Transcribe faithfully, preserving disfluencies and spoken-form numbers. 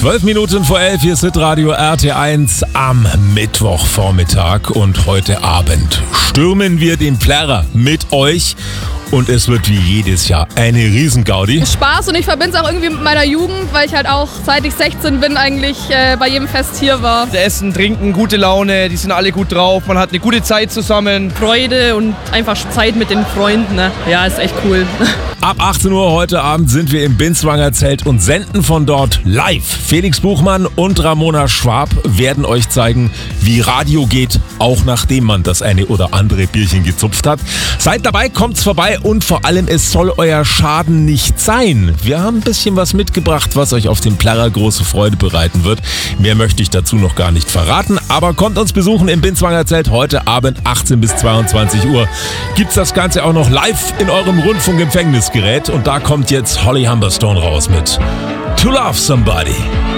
Zwölf Minuten vor elf, hier ist Hitradio R T eins am Mittwochvormittag und heute Abend stürmen wir den Plärrer mit euch. Und es wird wie jedes Jahr eine Riesengaudi. Spaß, und ich verbinde es auch irgendwie mit meiner Jugend, weil ich halt auch, seit ich sechzehn bin, eigentlich äh, bei jedem Fest hier war. Essen, Trinken, gute Laune, die sind alle gut drauf, man hat eine gute Zeit zusammen. Freude und einfach Zeit mit den Freunden, ne? Ja, ist echt cool. Ab achtzehn Uhr heute Abend sind wir im Binswanger Zelt und senden von dort live. Felix Buchmann und Ramona Schwab werden euch zeigen, wie Radio geht, auch nachdem man das eine oder andere Bierchen gezupft hat. Seid dabei, kommt's vorbei und vor allem, es soll euer Schaden nicht sein. Wir haben ein bisschen was mitgebracht, was euch auf dem Plärrer große Freude bereiten wird. Mehr möchte ich dazu noch gar nicht verraten, aber kommt uns besuchen im Binswanger Zelt heute Abend achtzehn bis zweiundzwanzig Uhr. Gibt's das Ganze auch noch live in eurem Rundfunkempfängnisgerät und da kommt jetzt Holly Humberstone raus mit To Love Somebody.